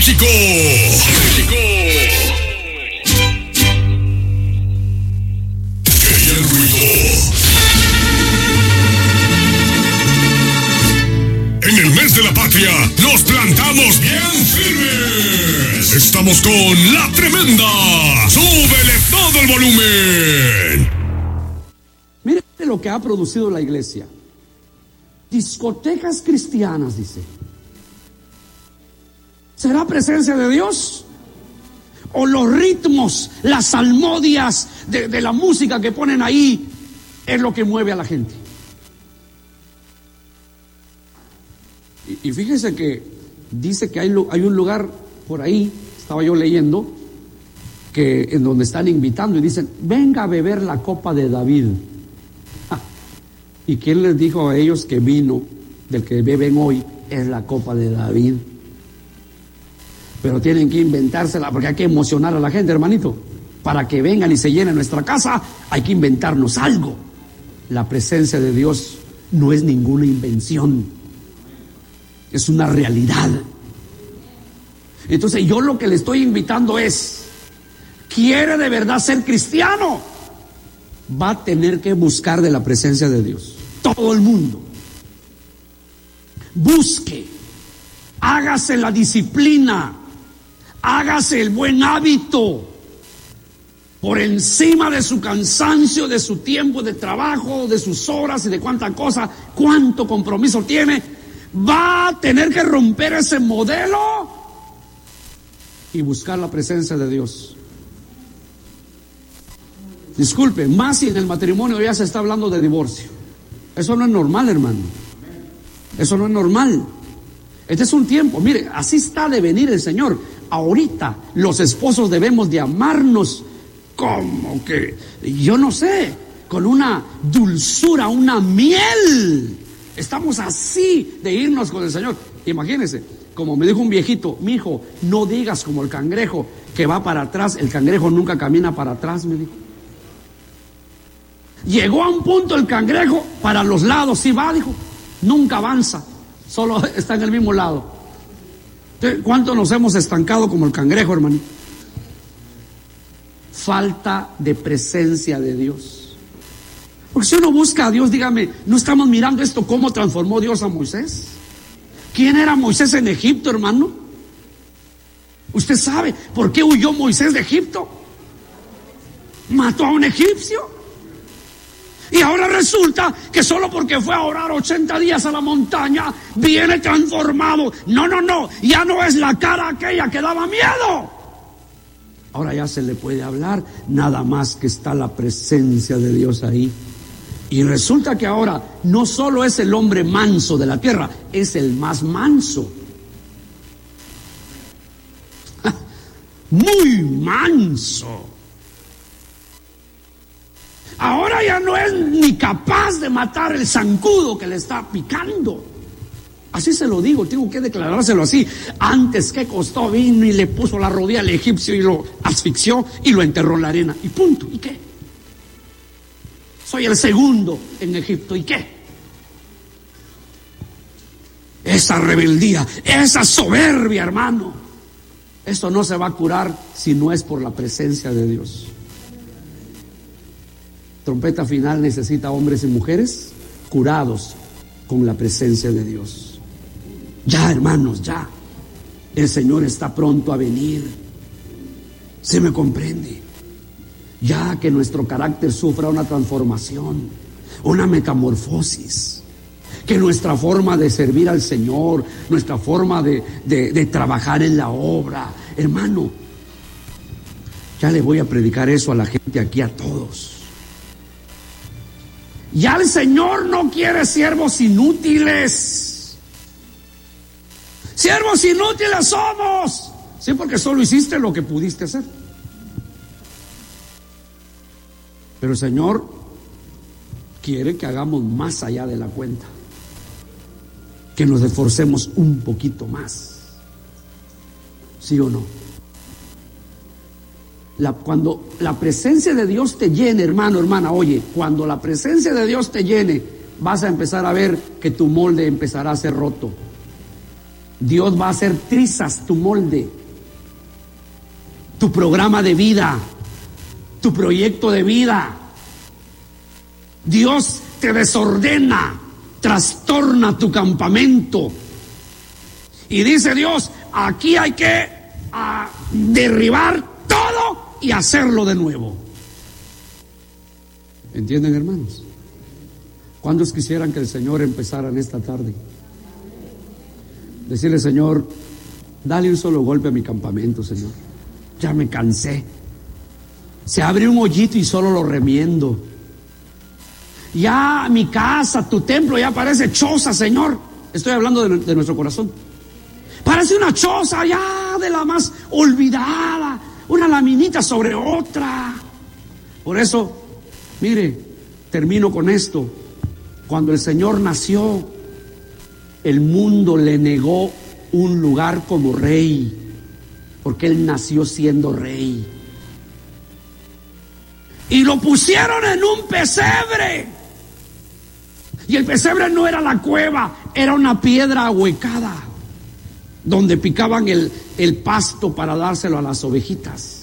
México. Que el ruido. En el mes de la patria nos plantamos bien firmes. Estamos con La Tremenda. Súbele todo el volumen. Mire lo que ha producido la iglesia. Discotecas cristianas, dice. ¿Será presencia de Dios? ¿O los ritmos, las salmodias de la música que ponen ahí es lo que mueve a la gente? Y fíjese que dice que hay un lugar por ahí, estaba yo leyendo, que en donde están invitando y dicen, venga a beber la copa de David. ¿Y quién les dijo a ellos que vino del que beben hoy es la copa de David? Pero tienen que inventársela porque hay que emocionar a la gente, hermanito. Para que vengan y se llenen nuestra casa, hay que inventarnos algo. La presencia de Dios no es ninguna invención, es una realidad. Entonces yo lo que le estoy invitando es, ¿quiere de verdad ser cristiano? Va a tener que buscar de la presencia de Dios. Todo el mundo. Busque. Hágase la disciplina. Hágase el buen hábito. Por encima de su cansancio, de su tiempo de trabajo, de sus horas y de cuánta cosa, cuánto compromiso tiene. Va a tener que romper ese modelo y buscar la presencia de Dios. Disculpe, más si en el matrimonio ya se está hablando de divorcio. Eso no es normal, hermano. Eso no es normal. Este es un tiempo, mire, así está de venir el Señor. Ahorita los esposos debemos de amarnos como que, yo no sé, con una dulzura, una miel. Estamos así de irnos con el Señor. Imagínense, como me dijo un viejito, mi hijo, no digas como el cangrejo que va para atrás, el cangrejo nunca camina para atrás, me dijo. Llegó a un punto el cangrejo para los lados, sí va, dijo, nunca avanza, solo está en el mismo lado. ¿Cuánto nos hemos estancado como el cangrejo, hermano? Falta de presencia de Dios. Porque si uno busca a Dios, dígame, ¿no estamos mirando esto cómo transformó Dios a Moisés? ¿Quién era Moisés en Egipto, hermano? ¿Usted sabe por qué huyó Moisés de Egipto? Mató a un egipcio. Y ahora resulta que solo porque fue a orar 80 días a la montaña, viene transformado. No, ya no es la cara aquella que daba miedo. Ahora ya se le puede hablar, nada más que está la presencia de Dios ahí. Y resulta que ahora no solo es el hombre manso de la tierra, es el más manso. Muy manso. Ahora ya no es ni capaz de matar el zancudo que le está picando. Así se lo digo, tengo que declarárselo así. Antes que costó, vino y le puso la rodilla al egipcio y lo asfixió y lo enterró en la arena. Y punto, ¿y qué? Soy el segundo en Egipto, ¿y qué? Esa rebeldía, esa soberbia, hermano, eso no se va a curar si no es por la presencia de Dios. Trompeta final necesita hombres y mujeres curados con la presencia de Dios. Ya, hermanos, ya. El Señor está pronto a venir. ¿Se me comprende? Ya que nuestro carácter sufra una transformación, una metamorfosis. Que nuestra forma de servir al Señor, nuestra forma de trabajar en la obra, hermano, ya le voy a predicar eso a la gente aquí, a todos. Ya el Señor no quiere siervos inútiles. Siervos inútiles somos. Sí, porque solo hiciste lo que pudiste hacer. Pero el Señor quiere que hagamos más allá de la cuenta. Que nos esforcemos un poquito más. ¿Sí o no? Cuando la presencia de Dios te llene, hermano, hermana, oye, cuando la presencia de Dios te llene, vas a empezar a ver que tu molde empezará a ser roto. Dios va a hacer trizas tu molde, tu programa de vida, tu proyecto de vida. Dios te desordena, trastorna tu campamento. Y dice Dios, aquí hay que derribar todo y hacerlo de nuevo. ¿Entienden, hermanos? ¿Cuántos quisieran que el Señor empezara en esta tarde? Decirle, Señor, dale un solo golpe a mi campamento, Señor. Ya me cansé. Se abre un hoyito y solo lo remiendo. Ya mi casa, tu templo ya parece choza, Señor. Estoy hablando de nuestro corazón. Parece una choza ya de la más olvidada, una laminita sobre otra. Por eso, mire, termino con esto. Cuando el Señor nació, el mundo le negó un lugar como rey, porque Él nació siendo rey. Y lo pusieron en un pesebre. Y el pesebre no era la cueva, era una piedra ahuecada, donde picaban el pasto para dárselo a las ovejitas,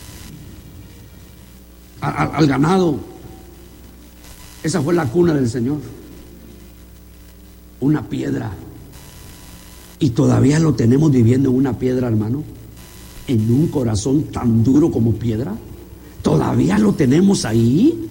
al ganado. Esa fue la cuna del Señor. Una piedra. Y todavía lo tenemos viviendo en una piedra, hermano. En un corazón tan duro como piedra. Todavía lo tenemos ahí.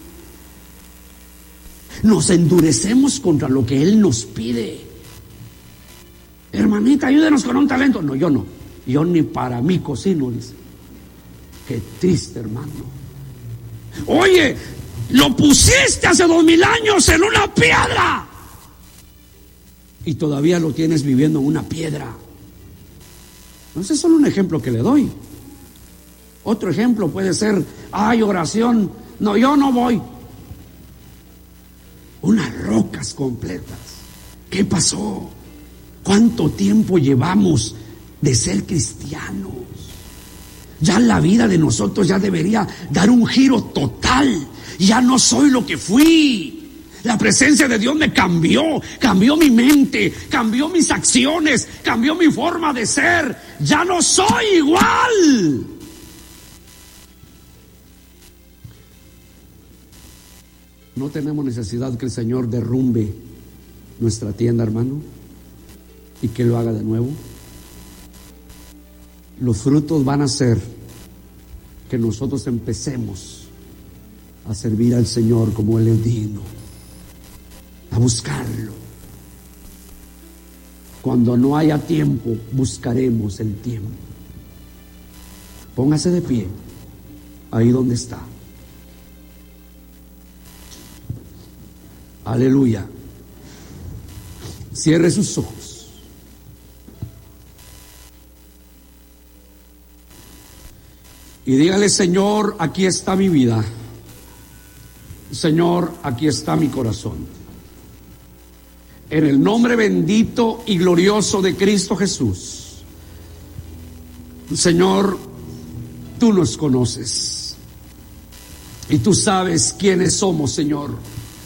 Nos endurecemos contra lo que Él nos pide. Hermanita, ayúdenos con un talento. No, yo no. Yo ni para mí cocino, dice. Qué triste, hermano. Oye, lo pusiste hace 2000 años en una piedra y todavía lo tienes viviendo en una piedra. No, ese es solo un ejemplo que le doy. Otro ejemplo puede ser, ay, oración, no, yo no voy. Unas rocas completas. ¿Qué pasó? ¿Cuánto tiempo llevamos de ser cristianos? Ya la vida de nosotros ya debería dar un giro total. Ya no soy lo que fui. La presencia de Dios me cambió mi mente, cambió mis acciones, cambió mi forma de ser. Ya no soy igual. No tenemos necesidad que el Señor derrumbe nuestra tienda, hermano, y que lo haga de nuevo. Los frutos van a ser que nosotros empecemos a servir al Señor como Él es digno, a buscarlo. Cuando no haya tiempo, buscaremos el tiempo. Póngase de pie, ahí donde está. Aleluya. Cierre sus ojos. Y dígale, Señor, aquí está mi vida. Señor, aquí está mi corazón. En el nombre bendito y glorioso de Cristo Jesús. Señor, tú nos conoces. Y tú sabes quiénes somos, Señor.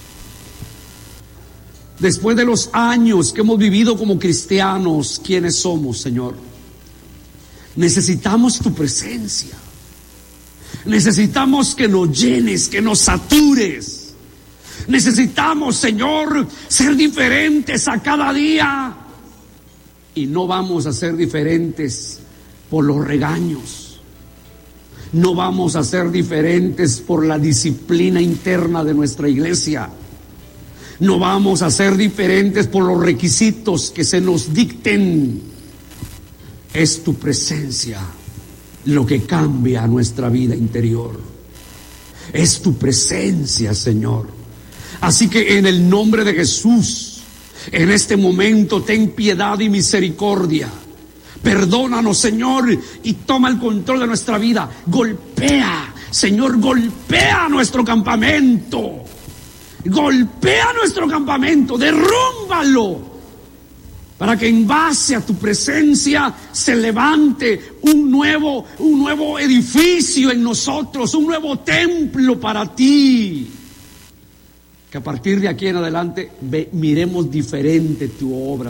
Después de los años que hemos vivido como cristianos, ¿quiénes somos, Señor? Necesitamos tu presencia. Necesitamos que nos llenes, que nos satures. Necesitamos, Señor, ser diferentes a cada día. Y no vamos a ser diferentes por los regaños. No vamos a ser diferentes por la disciplina interna de nuestra iglesia. No vamos a ser diferentes por los requisitos que se nos dicten. Es tu presencia lo que cambia nuestra vida interior. Es tu presencia, Señor. Así que en el nombre de Jesús, en este momento ten piedad y misericordia. Perdónanos, Señor, y toma el control de nuestra vida. Golpea, Señor, golpea nuestro campamento. Golpea nuestro campamento, derrúmbalo, para que en base a tu presencia se levante un nuevo edificio en nosotros, un nuevo templo para ti. Que a partir de aquí en adelante miremos diferente tu obra.